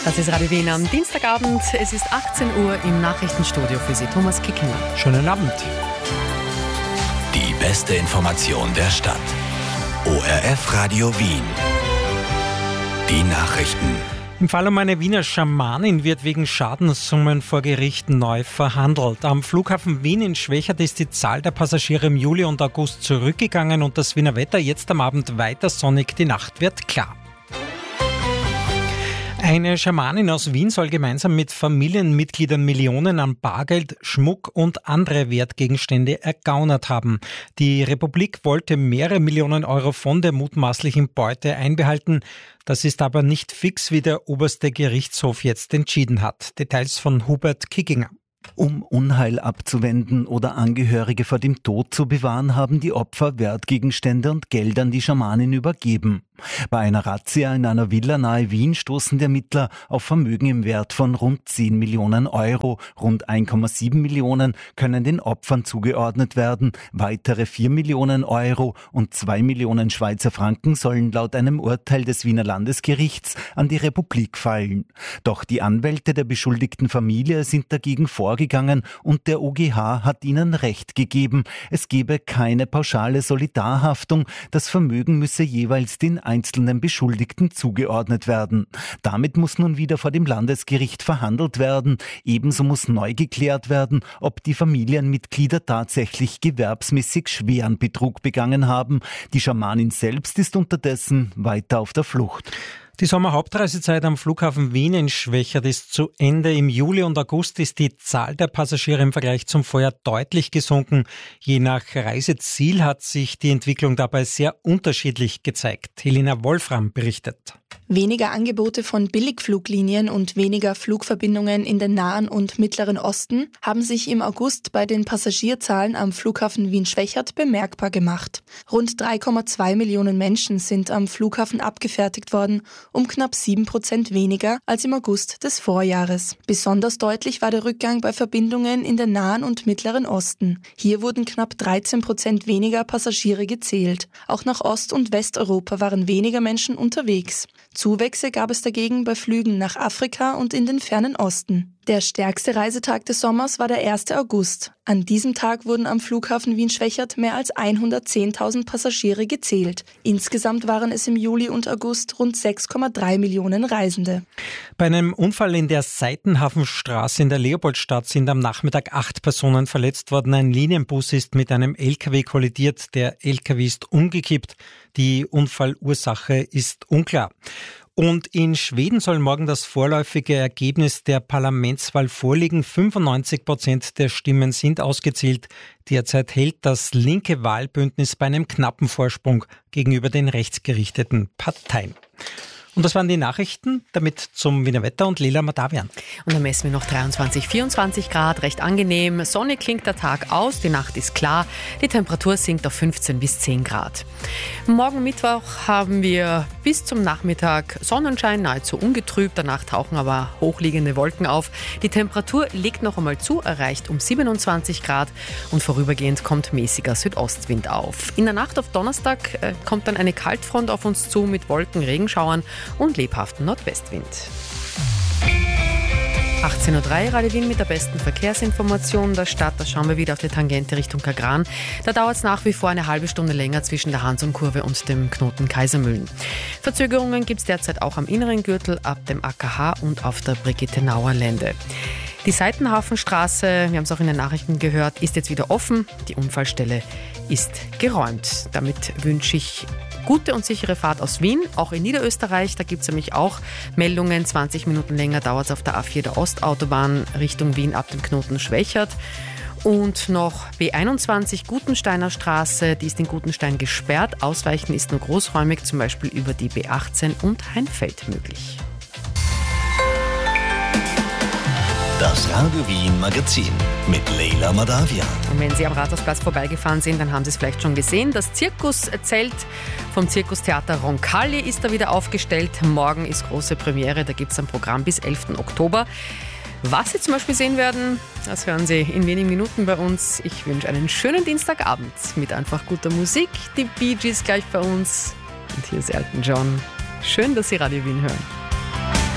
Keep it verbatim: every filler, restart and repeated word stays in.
Das ist Radio Wien am Dienstagabend. Es ist achtzehn Uhr im Nachrichtenstudio für Sie. Thomas Kickinger. Schönen Abend. Die beste Information der Stadt. O R F Radio Wien. Die Nachrichten. Im Fall um eine Wiener Schamanin wird wegen Schadenssummen vor Gericht neu verhandelt. Am Flughafen Wien in Schwechat ist die Zahl der Passagiere im Juli und August zurückgegangen und das Wiener Wetter jetzt am Abend weiter sonnig. Die Nacht wird klar. Eine Schamanin aus Wien soll gemeinsam mit Familienmitgliedern Millionen an Bargeld, Schmuck und andere Wertgegenstände ergaunert haben. Die Republik wollte mehrere Millionen Euro von der mutmaßlichen Beute einbehalten. Das ist aber nicht fix, wie der oberste Gerichtshof jetzt entschieden hat. Details von Hubert Kickinger. Um Unheil abzuwenden oder Angehörige vor dem Tod zu bewahren, haben die Opfer Wertgegenstände und Geld an die Schamanin übergeben. Bei einer Razzia in einer Villa nahe Wien stoßen die Ermittler auf Vermögen im Wert von rund zehn Millionen Euro. Rund eins Komma sieben Millionen können den Opfern zugeordnet werden. Weitere vier Millionen Euro und zwei Millionen Schweizer Franken sollen laut einem Urteil des Wiener Landesgerichts an die Republik fallen. Doch die Anwälte der beschuldigten Familie sind dagegen vorgegangen und der O G H hat ihnen Recht gegeben. Es gebe keine pauschale Solidarhaftung. Das Vermögen müsse jeweils den einzelnen Beschuldigten zugeordnet werden. Damit muss nun wieder vor dem Landesgericht verhandelt werden. Ebenso muss neu geklärt werden, ob die Familienmitglieder tatsächlich gewerbsmäßig schweren Betrug begangen haben. Die Schamanin selbst ist unterdessen weiter auf der Flucht. Die Sommerhauptreisezeit am Flughafen Wien in Schwechat ist zu Ende. Im Juli und August ist die Zahl der Passagiere im Vergleich zum Vorjahr deutlich gesunken. Je nach Reiseziel hat sich die Entwicklung dabei sehr unterschiedlich gezeigt. Helena Wolfram berichtet. Weniger Angebote von Billigfluglinien und weniger Flugverbindungen in den Nahen und Mittleren Osten haben sich im August bei den Passagierzahlen am Flughafen Wien-Schwechat bemerkbar gemacht. Rund drei Komma zwei Millionen Menschen sind am Flughafen abgefertigt worden, um knapp sieben Prozent weniger als im August des Vorjahres. Besonders deutlich war der Rückgang bei Verbindungen in den Nahen und Mittleren Osten. Hier wurden knapp dreizehn Prozent weniger Passagiere gezählt. Auch nach Ost- und Westeuropa waren weniger Menschen unterwegs. Zuwächse gab es dagegen bei Flügen nach Afrika und in den fernen Osten. Der stärkste Reisetag des Sommers war der erste August. An diesem Tag wurden am Flughafen Wien-Schwechat mehr als hundertzehntausend Passagiere gezählt. Insgesamt waren es im Juli und August rund sechs Komma drei Millionen Reisende. Bei einem Unfall in der Seitenhafenstraße in der Leopoldstadt sind am Nachmittag acht Personen verletzt worden. Ein Linienbus ist mit einem L K W kollidiert. Der L K W ist umgekippt. Die Unfallursache ist unklar. Und in Schweden soll morgen das vorläufige Ergebnis der Parlamentswahl vorliegen. fünfundneunzig Prozent der Stimmen sind ausgezählt. Derzeit hält das linke Wahlbündnis bei einem knappen Vorsprung gegenüber den rechtsgerichteten Parteien. Und das waren die Nachrichten, damit zum Wiener Wetter und Leila Madavian. Und dann messen wir noch dreiundzwanzig, vierundzwanzig Grad, recht angenehm. Sonnig klingt der Tag aus, die Nacht ist klar. Die Temperatur sinkt auf fünfzehn bis zehn Grad. Morgen Mittwoch haben wir bis zum Nachmittag Sonnenschein, nahezu ungetrübt. Danach tauchen aber hochliegende Wolken auf. Die Temperatur legt noch einmal zu, erreicht um siebenundzwanzig Grad und vorübergehend kommt mäßiger Südostwind auf. In der Nacht auf Donnerstag äh, kommt dann eine Kaltfront auf uns zu mit Wolken, Regenschauern und lebhaften Nordwestwind. achtzehn Uhr drei, Radio Wien mit der besten Verkehrsinformation der Stadt. Da schauen wir wieder auf die Tangente Richtung Kagran. Da dauert es nach wie vor eine halbe Stunde länger zwischen der Hansum-Kurve und dem Knoten Kaisermühlen. Verzögerungen gibt es derzeit auch am inneren Gürtel, ab dem A K H und auf der Brigitte-Nauer-Lände. Die Seitenhafenstraße, wir haben es auch in den Nachrichten gehört, ist jetzt wieder offen. Die Unfallstelle ist geräumt. Damit wünsche ich gute und sichere Fahrt aus Wien, auch in Niederösterreich. Da gibt es nämlich auch Meldungen. zwanzig Minuten länger dauert es auf der A vier der Ostautobahn Richtung Wien ab dem Knoten Schwechat. Und noch B einundzwanzig Gutensteiner Straße, die ist in Gutenstein gesperrt. Ausweichen ist nur großräumig, zum Beispiel über die B achtzehn und Heinfeld möglich. Das Radio Wien Magazin mit Leila Madavian. Und wenn Sie am Rathausplatz vorbeigefahren sind, dann haben Sie es vielleicht schon gesehen. Das Zirkuszelt vom Zirkustheater Roncalli ist da wieder aufgestellt. Morgen ist große Premiere, da gibt es ein Programm bis elften Oktober. Was Sie zum Beispiel sehen werden, das hören Sie in wenigen Minuten bei uns. Ich wünsche einen schönen Dienstagabend mit einfach guter Musik. Die Bee Gees gleich bei uns. Und hier ist Elton John. Schön, dass Sie Radio Wien hören.